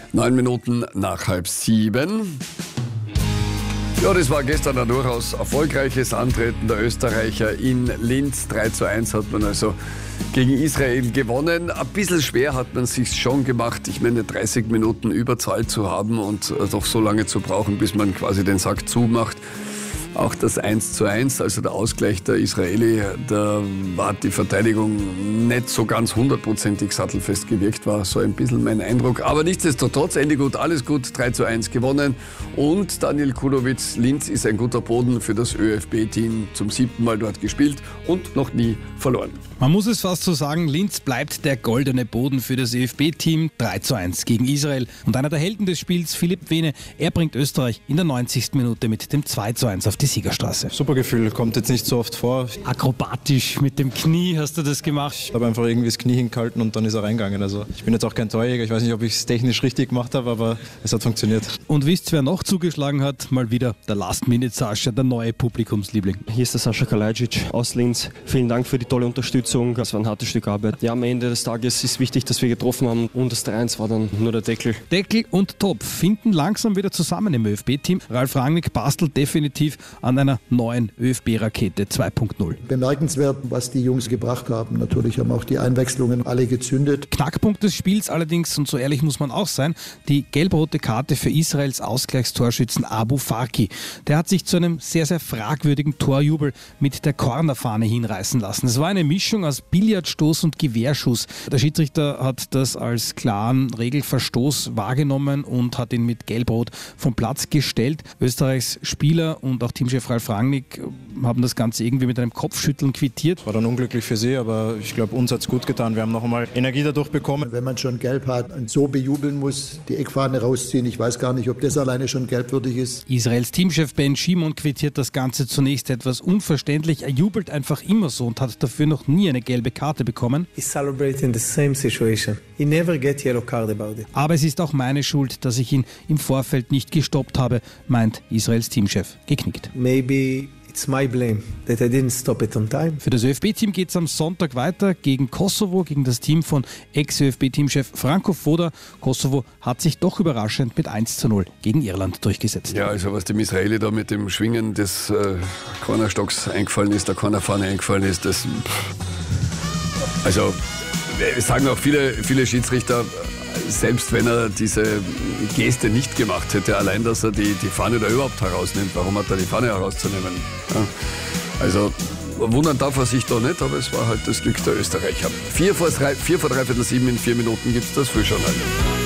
9 Minuten nach 6:30. Ja, das war gestern ein durchaus erfolgreiches Antreten der Österreicher in Linz. 3:1 hat man also gegen Israel gewonnen. Ein bisschen schwer hat man es sich schon gemacht. Ich meine, 30 Minuten Überzahl zu haben und doch so lange zu brauchen, bis man quasi den Sack zumacht. Auch das 1:1, also der Ausgleich der Israeli, da war die Verteidigung nicht so ganz 100%ig sattelfest gewirkt, war so ein bisschen mein Eindruck. Aber nichtsdestotrotz, Ende gut, alles gut, 3:1 gewonnen. Und Daniel Kulowitz, Linz ist ein guter Boden für das ÖFB-Team, zum 7. Mal dort gespielt und noch nie verloren. Man muss es fast so sagen, Linz bleibt der goldene Boden für das ÖFB-Team, 3:1 gegen Israel. Und einer der Helden des Spiels, Philipp Wehne, er bringt Österreich in der 90. Minute mit dem 2:1 auf die Siegerstraße. Super Gefühl, kommt jetzt nicht so oft vor. Akrobatisch mit dem Knie hast du das gemacht. Ich habe einfach irgendwie das Knie hingehalten und dann ist er reingegangen. Also ich bin jetzt auch kein Torjäger, ich weiß nicht, ob ich es technisch richtig gemacht habe, aber es hat funktioniert. Und wisst, wer noch zugeschlagen hat? Mal wieder der Last-Minute-Sascha, der neue Publikumsliebling. Hier ist der Sascha Kalajdzic aus Linz. Vielen Dank für die tolle Unterstützung. Es war ein hartes Stück Arbeit. Ja, am Ende des Tages ist wichtig, dass wir getroffen haben und das 3:1 war dann nur der Deckel. Deckel und Topf finden langsam wieder zusammen im ÖFB-Team. Ralf Rangnick bastelt definitiv an einer neuen ÖFB-Rakete 2.0. Bemerkenswert, was die Jungs gebracht haben. Natürlich haben auch die Einwechslungen alle gezündet. Knackpunkt des Spiels allerdings, und so ehrlich muss man auch sein, die gelb-rote Karte für Israels Ausgleichstorschützen Abu Farki. Der hat sich zu einem sehr, sehr fragwürdigen Torjubel mit der Cornerfahne hinreißen lassen. Es war eine Mischung aus Billardstoß und Gewehrschuss. Der Schiedsrichter hat das als klaren Regelverstoß wahrgenommen und hat ihn mit gelb-rot vom Platz gestellt. Österreichs Spieler und auch Teamchef Ralf Rangnick haben das Ganze irgendwie mit einem Kopfschütteln quittiert. War dann unglücklich für sie, aber ich glaube, uns hat es gut getan. Wir haben noch einmal Energie dadurch bekommen. Wenn man schon gelb hat und so bejubeln muss, die Eckfahne rausziehen, ich weiß gar nicht, ob das alleine schon gelbwürdig ist. Israels Teamchef Ben Shimon quittiert das Ganze zunächst etwas unverständlich. Er jubelt einfach immer so und hat dafür noch nie eine gelbe Karte bekommen. Aber es ist auch meine Schuld, dass ich ihn im Vorfeld nicht gestoppt habe, meint Israels Teamchef. Geknickt. It's my blame that I didn't stop it on time. Für das ÖFB-Team geht es am Sonntag weiter gegen Kosovo, gegen das Team von Ex-ÖFB-Teamchef Franco Foda. Kosovo hat sich doch überraschend mit 1:0 gegen Irland durchgesetzt. Ja, also was dem Israeli da mit dem Schwingen des Cornerstocks eingefallen ist, der Cornerfahne eingefallen ist, das... Also, es sagen auch viele Schiedsrichter, selbst wenn er diese Geste nicht gemacht hätte, allein, dass er die Fahne da überhaupt herausnimmt, warum hat er die Fahne herauszunehmen? Ja. Also wundern darf er sich da nicht, aber es war halt das Glück der Österreicher. 6:45 in 4 Minuten gibt es das Frühjournal.